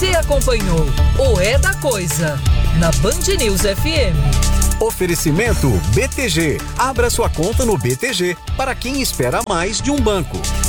Você acompanhou o É da Coisa na Band News FM. Oferecimento BTG. Abra sua conta no BTG para quem espera mais de um banco.